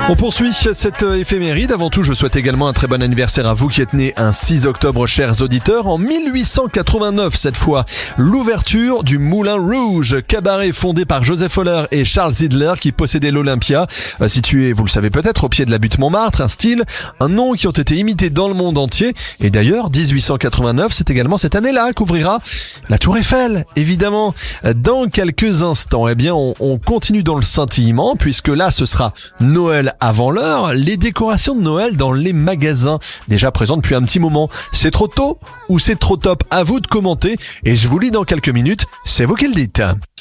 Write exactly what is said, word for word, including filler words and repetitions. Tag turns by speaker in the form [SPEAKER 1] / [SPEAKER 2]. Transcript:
[SPEAKER 1] On poursuit cette éphéméride. Avant tout, je souhaite également un très bon anniversaire à vous qui êtes nés un six octobre, chers auditeurs. En mille huit cent quatre-vingt-neuf, cette fois, l'ouverture du Moulin Rouge, cabaret fondé par Joseph Holler et Charles Zidler qui possédait l'Olympia, situé, vous le savez peut-être, au pied de la butte Montmartre. Un style, un nom qui ont été imités dans le monde entier. Et d'ailleurs, dix-huit cent quatre-vingt-neuf, c'est également cette année-là qu'ouvrira la Tour Eiffel, évidemment. Dans quelques instants, eh bien, on, on continue dans le scintillement, puisque là, ce sera Noël avant l'heure, les décorations de Noël dans les magasins, déjà présentes depuis un petit moment. C'est trop tôt ou c'est trop top? À vous de commenter et je vous lis dans quelques minutes, c'est vous qui le dites.